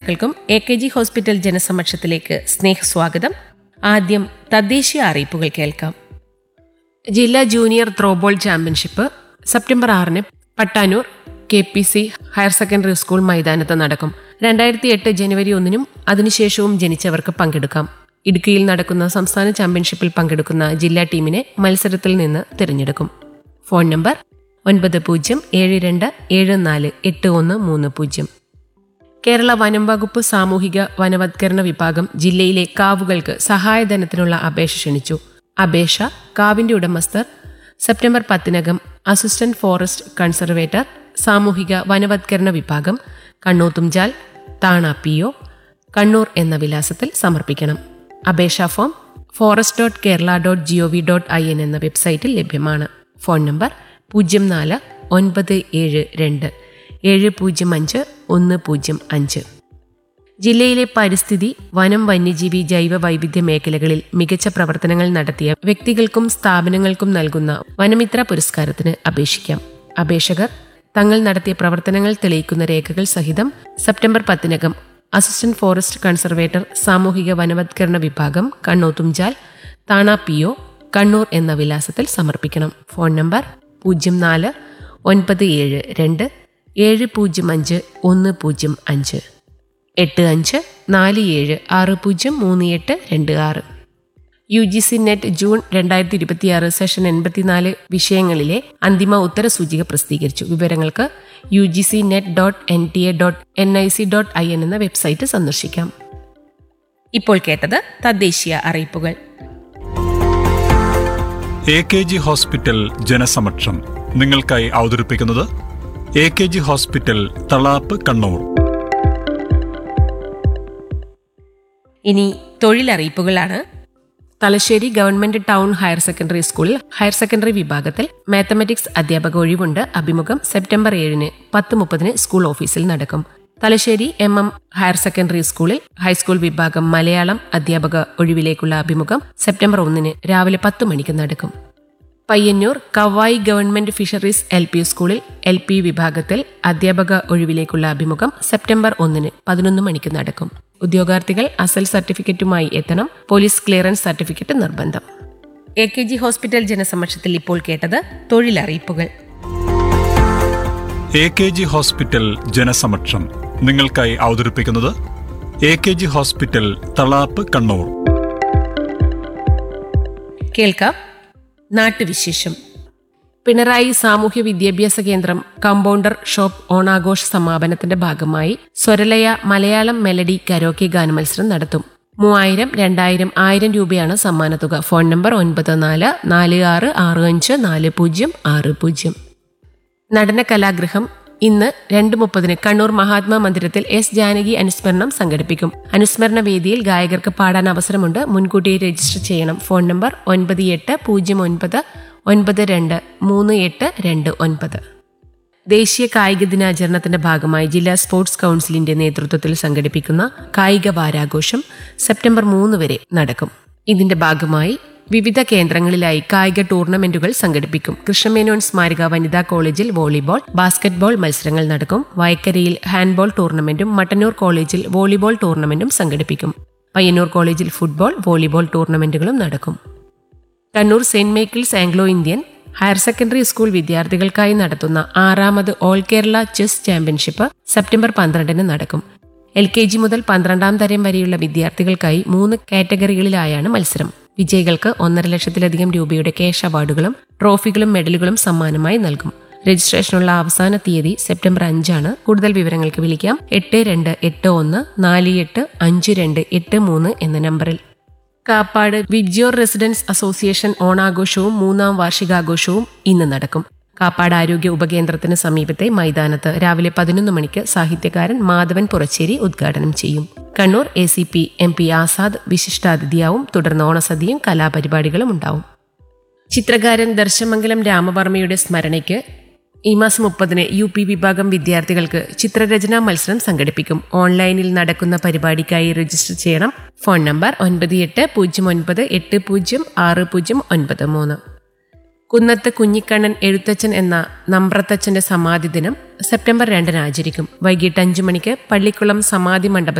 ശ്രോതാക്കൾക്കും AKG hospital ജനസമക്ഷത്തിലേക്ക് സ്നേഹസ്വാഗതം. ആദ്യം തദ്ദേശീയ അറിയിപ്പുകൾ കേൾക്കാം. ജില്ലാ junior throwball championship September 6 Pattanur KPC higher secondary school മൈതാനത്ത് നടക്കും. 2008 ജനുവരി 1 അതിനുശേഷവും ജനിച്ചവർക്ക് പങ്കെടുക്കാം. ഇടുക്കിയിൽ നടക്കുന്ന സംസ്ഥാന ചാമ്പ്യൻഷിപ്പിൽ പങ്കെടുക്കുന്ന ജില്ലാ ടീമിനെ മത്സരത്തിൽ നിന്ന് തിരഞ്ഞെടുക്കും. Phone number 9072748130. കേരള വനം വകുപ്പ് സാമൂഹിക വനവത്കരണ വിഭാഗം ജില്ലയിലെ കാവുകൾക്ക് സഹായധനത്തിനുള്ള അപേക്ഷ ക്ഷണിച്ചു. അപേക്ഷ കാവിന്റെ ഉടമസ്ഥർ സെപ്റ്റംബർ 10 അസിസ്റ്റന്റ് ഫോറസ്റ്റ് കൺസർവേറ്റർ സാമൂഹിക വനവത്കരണ വിഭാഗം, കണ്ണൂത്തുംചാൽ, താണ PO, കണ്ണൂർ എന്ന വിലാസത്തിൽ സമർപ്പിക്കണം. അപേക്ഷാ ഫോം forest.kerala.gov.in എന്ന വെബ്സൈറ്റിൽ ലഭ്യമാണ്. ഫോൺ നമ്പർ 04972 ജില്ലയിലെ പരിസ്ഥിതി, വനം, വന്യജീവി, ജൈവ വൈവിധ്യ മേഖലകളിൽ മികച്ച പ്രവർത്തനങ്ങൾ നടത്തിയ വ്യക്തികൾക്കും സ്ഥാപനങ്ങൾക്കും നൽകുന്ന വനമിത്ര പുരസ്കാരത്തിന് അപേക്ഷിക്കാം. അപേക്ഷകർ തങ്ങൾ നടത്തിയ പ്രവർത്തനങ്ങൾ തെളിയിക്കുന്ന രേഖകൾ സഹിതം സെപ്റ്റംബർ 10 അസിസ്റ്റന്റ് ഫോറസ്റ്റ് കൺസർവേറ്റർ സാമൂഹിക വനവത്കരണ വിഭാഗം, കണ്ണൂത്തുംചാൽ, താണ PO, കണ്ണൂർ എന്ന വിലാസത്തിൽ സമർപ്പിക്കണം. Phone number 04972705105 8547603826. UGC net June 2026 session 84 വിഷയങ്ങളിലെ അന്തിമ ഉത്തരസൂചിക പ്രസിദ്ധീകരിച്ചു. വിവരങ്ങൾക്ക് ugcnet.nta.nic.in എന്ന വെബ്സൈറ്റ് സന്ദർശിക്കാം. ഇപ്പോൾ കേട്ടത് തദ്ദേശീയ അറിയിപ്പുകൾ. AKG ഹോസ്പിറ്റൽ ജനസമക്ഷം നിങ്ങൾക്കായി അവതരിപ്പിക്കുന്നത് AKG ഹോസ്പിറ്റൽ തളാപ്പ്, കണ്ണൂർ. ഇനി തൊഴിലറിയിപ്പുകളാണ്. Thalassery government town higher secondary സ്കൂളിൽ ഹയർ സെക്കൻഡറി വിഭാഗത്തിൽ മാത്തമാറ്റിക്സ് അധ്യാപക ഒഴിവുണ്ട്. അഭിമുഖം സെപ്റ്റംബർ 7 10:30 സ്കൂൾ ഓഫീസിൽ നടക്കും. തലശ്ശേരി MM ഹയർ സെക്കൻഡറി സ്കൂളിൽ ഹൈസ്കൂൾ വിഭാഗം മലയാളം അധ്യാപക ഒഴിവിലേക്കുള്ള അഭിമുഖം സെപ്റ്റംബർ 1 രാവിലെ 10 മണിക്ക് നടക്കും. പയ്യന്നൂർ കവായി ഗവൺമെന്റ് ഫിഷറീസ് LP സ്കൂളിൽ LP വിഭാഗത്തിൽ അധ്യാപക ഒഴിവിലേക്കുള്ള അഭിമുഖം സെപ്റ്റംബർ 1 11 മണിക്ക് നടക്കും. ഉദ്യോഗാർത്ഥികൾ അസൽ സർട്ടിഫിക്കറ്റുമായി എത്തണം. പോലീസ് ക്ലിയറൻസ് സർട്ടിഫിക്കറ്റ് നിർബന്ധം. AKG ഹോസ്പിറ്റൽ ജനസമക്ഷത്തിൽ ഇപ്പോൾ കേട്ടത് തൊഴിലറിയിപ്പുകൾ. AKG ഹോസ്പിറ്റൽ ജനസമക്ഷം നിങ്ങൾക്കായി അവതരിപ്പിക്കുന്നത് AKG ഹോസ്പിറ്റൽ തളാപ്പ്, കണ്ണൂർ. കേൾക്കാം നാട്ടുവിശേഷം. പിണറായി സാമൂഹ്യ വിദ്യാഭ്യാസ കേന്ദ്രം കമ്പൗണ്ടർ ഷോപ്പ് ഓണാഘോഷ സമാപനത്തിന്റെ ഭാഗമായി സ്വരലയ മലയാളം മെലഡി കരോക്കെ ഗാനമത്സരം നടത്തും. 3000, 2000, 1000 രൂപയാണ് സമ്മാനത്തുക. Phone number 9446654060. നടന കലാഗൃഹം ഇന്ന് 2:30 കണ്ണൂർ മഹാത്മാ മന്ദിരത്തിൽ S. ജാനകി അനുസ്മരണം സംഘടിപ്പിക്കും. അനുസ്മരണ വേദിയിൽ ഗായകർക്ക് പാടാൻ അവസരമുണ്ട്. മുൻകൂട്ടി രജിസ്റ്റർ ചെയ്യണം. Phone number 9809923829. ദേശീയ കായിക ദിനാചരണത്തിന്റെ ഭാഗമായി ജില്ലാ സ്പോർട്സ് കൌൺസിലിന്റെ നേതൃത്വത്തിൽ സംഘടിപ്പിക്കുന്ന കായിക വാരാഘോഷം സെപ്റ്റംബർ 3 വരെ നടക്കും. ഇതിന്റെ ഭാഗമായി വിവിധ കേന്ദ്രങ്ങളിലായി കായിക ടൂർണമെന്റുകൾ സംഘടിപ്പിക്കും. കൃഷ്ണമേനോൻ സ്മാരക വനിതാ കോളേജിൽ വോളിബോൾ, ബാസ്കറ്റ്ബോൾ മത്സരങ്ങൾ നടക്കും. വയക്കരയിൽ ഹാൻഡ്ബോൾ ടൂർണമെന്റും മട്ടന്നൂർ കോളേജിൽ വോളിബോൾ ടൂർണമെന്റും സംഘടിപ്പിക്കും. പയ്യന്നൂർ കോളേജിൽ ഫുട്ബോൾ, വോളിബോൾ ടൂർണമെന്റുകളും നടക്കും. Kannur saint Michael's Anglo Indian higher secondary school വിദ്യാർത്ഥികൾക്കായി നടത്തുന്ന 6ാമത് all Kerala chess championship September 12 നടക്കും. LKG മുതൽ 12ാം തരം വരെയുള്ള വിദ്യാർത്ഥികൾക്കായി 3 കാറ്റഗറികളിലായാണ് മത്സരം. വിജയികൾക്ക് 1.5 ലക്ഷത്തിലധികം രൂപയുടെ ക്യാഷ് അവാർഡുകളും ട്രോഫികളും മെഡലുകളും സമ്മാനമായി നൽകും. രജിസ്ട്രേഷനുള്ള അവസാന തീയതി സെപ്റ്റംബർ 5. കൂടുതൽ വിവരങ്ങൾക്ക് വിളിക്കാം 8281485283 എന്ന നമ്പറിൽ. കാപ്പാട് വിബ്ജിയോർ റെസിഡൻസ് അസോസിയേഷൻ ഓണാഘോഷവും 3ാം വാർഷികാഘോഷവും ഇന്ന് നടക്കും. കാപ്പാട് ആരോഗ്യ ഉപകേന്ദ്രത്തിന് സമീപത്തെ മൈതാനത്ത് രാവിലെ 11 മണിക്ക് സാഹിത്യകാരൻ മാധവൻ പുറച്ചേരി ഉദ്ഘാടനം ചെയ്യും. Kannur ACP MP Azad വിശിഷ്ടാതിഥിയാവും. തുടർന്ന് ഓണസദ്യയും കലാപരിപാടികളും ഉണ്ടാവും. ചിത്രകാരൻ ദർശമംഗലം രാമവർമ്മയുടെ സ്മരണയ്ക്ക് ഈ മാസം 30 UP വിഭാഗം വിദ്യാർത്ഥികൾക്ക് ചിത്രരചനാ മത്സരം സംഘടിപ്പിക്കും. ഓൺലൈനിൽ നടക്കുന്ന പരിപാടിക്കായി രജിസ്റ്റർ ചെയ്യണം. Phone number 9809806093. കുന്നത്ത് കുഞ്ഞിക്കണ്ണൻ എഴുത്തച്ഛൻ എന്ന നമ്പ്രത്തച്ഛന്റെ സമാധി ദിനം സെപ്റ്റംബർ 2 ആചരിക്കും. വൈകിട്ട് 5 മണിക്ക് പള്ളിക്കുളം സമാധി മണ്ഡപത്തിൽ